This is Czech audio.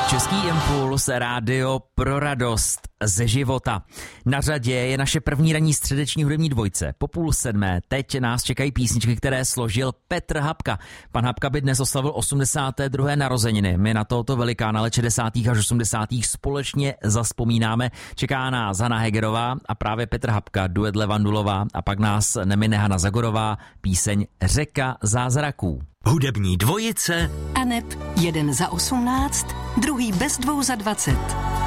Český impuls, rádio pro radost ze života. Na řadě je naše první ranní středeční hudební dvojce. Po 6:30 teď nás čekají písničky, které složil Petr Habka. Pan Habka by dnes oslavil 82. narozeniny. My na tohoto velikána let 60. až 80. společně zazpomínáme. Čeká nás Hana Hegerová a právě Petr Habka, duet Levandulová, a pak nás nemine Hana Zagorová, píseň Řeka zázraků. Hudební dvojice Aneb 1 za 18, druhý bez 2 za 20.